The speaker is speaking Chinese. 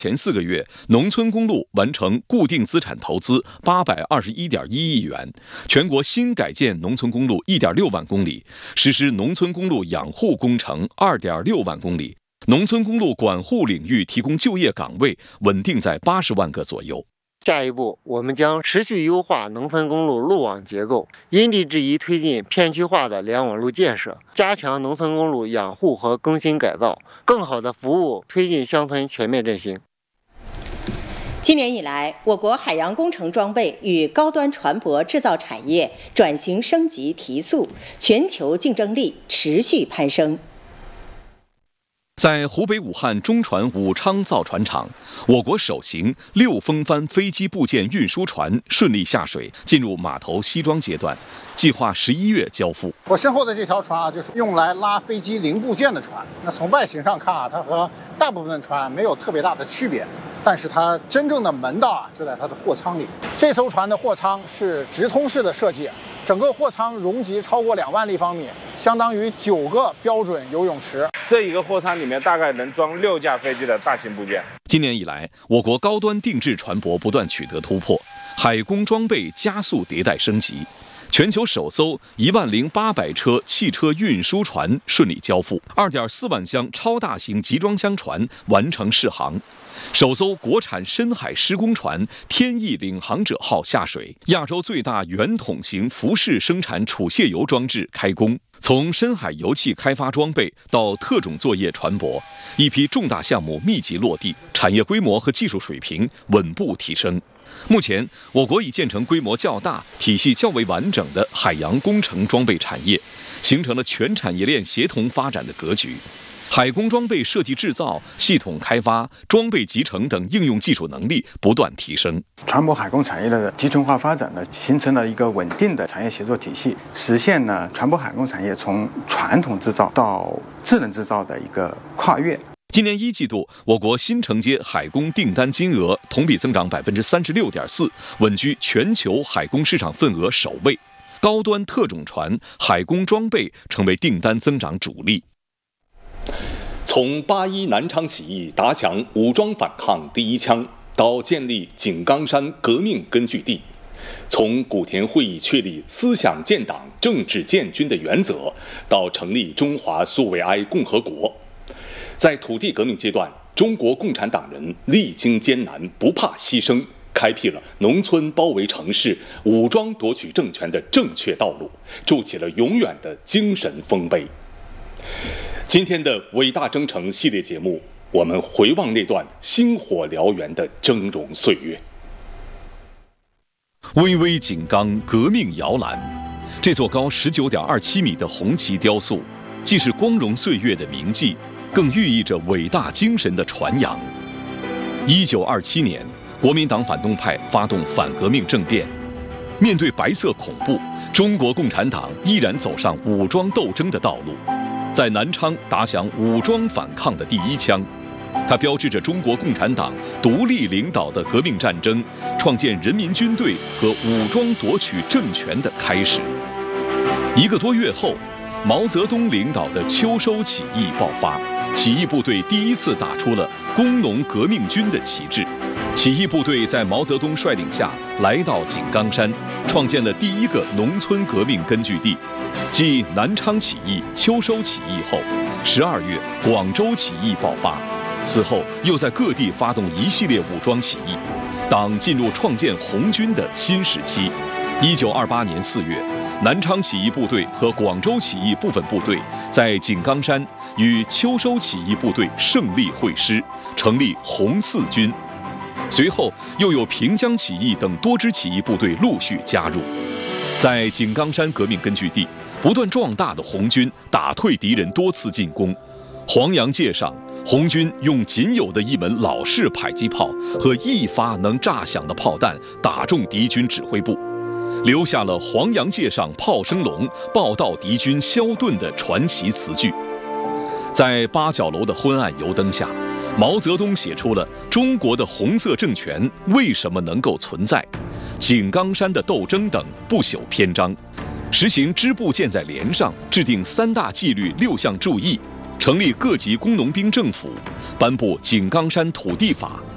前4个月，农村公路完成固定资产投资821.1亿元，全国新改建农村公路1.6万公里，实施农村公路养护工程2.6万公里，农村公路管护领域提供就业岗位稳定在80万个左右。 下一步，我们将持续优化农村公路路网结构，因地制宜推进片区化的联网路建设，加强农村公路养护和更新改造，更好地服务推进乡村全面振兴。 今年以来，我国海洋工程装备与高端船舶制造产业转型升级提速，全球竞争力持续攀升。 在湖北武汉中船武昌造船厂，我国首型6风帆飞机部件运输船顺利下水，进入码头西装阶段，计划11月交付。 我身后的这条船啊，就是用来拉飞机零部件的船。那从外形上看啊，它和大部分的船没有特别大的区别，但是它真正的门道啊，就在它的货舱里。这艘船的货舱是直通式的设计，整个货舱容积超过2万立方米，相当于9个标准游泳池。 这一个货舱里面大概能装6架飞机的大型部件。 今年以来，我国高端定制船舶不断取得突破，海工装备加速迭代升级。全球首艘10800车汽车运输船顺利交付，2.4万箱超大型集装箱船完成试航。首艘国产深海施工船“天翼领航者号”下水，亚洲最大圆筒型浮式生产储卸油装置开工。从深海油气开发装备到特种作业船舶，一批重大项目密集落地，产业规模和技术水平稳步提升。目前，我国已建成规模较大、体系较为完整的海洋工程装备产业，形成了全产业链协同发展的格局。海工装备设计制造、系统开发、装备集成等应用技术能力不断提升。 船舶海工产业的集成化发展呢，形成了一个稳定的产业协作体系，实现了船舶海工产业从传统制造到智能制造的一个跨越。 今年1季度，我国新承接海工订单金额同比增长36.4%，稳居全球海工市场份额首位。高端特种船、海工装备成为订单增长主力。 从8·1南昌起义打响武装反抗第一枪，到建立井冈山革命根据地；从古田会议确立思想建党、政治建军的原则，到成立中华苏维埃共和国。在土地革命阶段，中国共产党人历经艰难，不怕牺牲，开辟了农村包围城市、武装夺取政权的正确道路，筑起了永远的精神丰碑。今天的伟大征程系列节目，我们回望那段星火燎原的峥嵘岁月。 巍巍井冈革命摇篮，这座高19.27米的红旗雕塑，既是光荣岁月的铭记，更寓意着伟大精神的传扬。1927年，国民党反动派发动反革命政变，面对白色恐怖，中国共产党依然走上武装斗争的道路。在南昌打响武装反抗的第一枪，它标志着中国共产党独立领导的革命战争创建人民军队和武装夺取政权的开始。1个多月后，毛泽东领导的秋收起义爆发，起义部队第一次打出了工农革命军的旗帜。起义部队在毛泽东率领下来到井冈山，创建了第一个农村革命根据地。继南昌起义、秋收起义后，12月广州起义爆发，此后又在各地发动一系列武装起义，党进入创建红军的新时期。1928年4月，南昌起义部队和广州起义部分部队在井冈山与秋收起义部队胜利会师，成立红四军。随后又有平江起义等多支起义部队陆续加入。在井冈山革命根据地，不断壮大的红军打退敌人多次进攻。黄杨界上，红军用仅有的一门老式迫击炮和一发能炸响的炮弹打中敌军指挥部，留下了黄杨界上炮声隆，报到敌军消遁的传奇词句。在八角楼的昏暗油灯下，毛泽东写出了中国的红色政权为什么能够存在、井冈山的斗争等不朽篇章，实行支部建在连上，制定3大纪律6项注意，成立各级工农兵政府，颁布井冈山土地法，